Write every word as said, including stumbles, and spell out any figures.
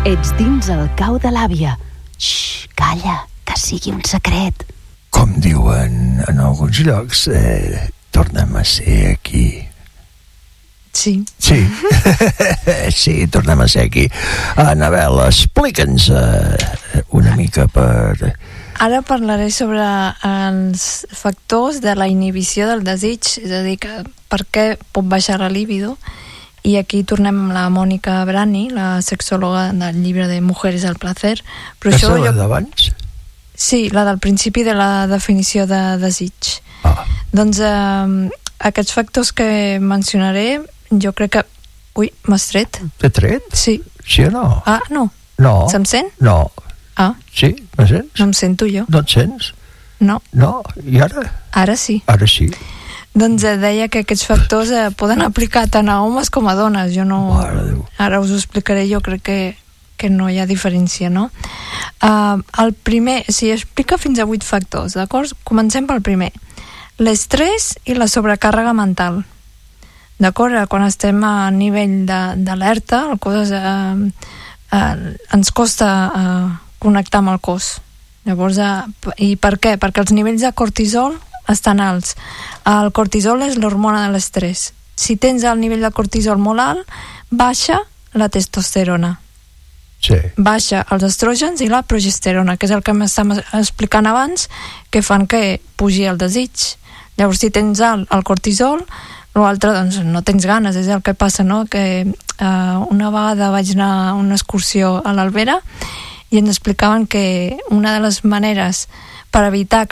Ets dins el cau de l'àvia. Xxxt, calla, que sigui un secret. Com diuen en alguns llocs, eh, tornem a ser aquí. Sí. Sí, sí, tornem a ser aquí. Anabel, explica'ns eh, una mica per... Ara parlaré sobre els factors de la inhibició del desig, és a dir, que per què pot baixar la libido. I aquí tornem amb la Mònica Brani, la sexòloga del llibre de Mujeres al placer. Però Aquesta això la jo... d'abans? Sí, la del principi de la definició de desig. Ah. Doncs eh, aquests factors que mencionaré, jo crec que... Ui, m'has tret? T'he tret? Sí. Sí o no? Ah, no. No. Se'm sent? No. Ah. Sí? Me sents? No em sento jo. No et sents? No. No? I ara? Ara sí. Ara sí. Doncs eh, deia que aquests factors eh, poden aplicar tant a homes com a dones. Jo no... Ara us ho explicaré, jo crec que, que no hi ha diferència, no? Uh, el primer, si explica fins a vuit factors, d'acord? Comencem pel primer. L'estrès i la sobrecàrrega mental. D'acord? Quan estem a nivell d'alerta, el cos eh, eh, ens costa eh, connectar amb el cos. Llavors, eh, i per què? Perquè els nivells de cortisol estan alts. El cortisol és l'hormona de l'estrès. Si tens el nivell de cortisol molt alt, baixa la testosterona. Sí. Baixa els estrògens i la progesterona, que és el que m'estàvem explicant abans, que fan que pugi el desig. Llavors, si tens alt el cortisol, l'altre, doncs, no tens ganes. És el que passa, no?, que eh, una vegada vaig anar a una excursió a l'Albera i ens explicaven que una de les maneres per evitar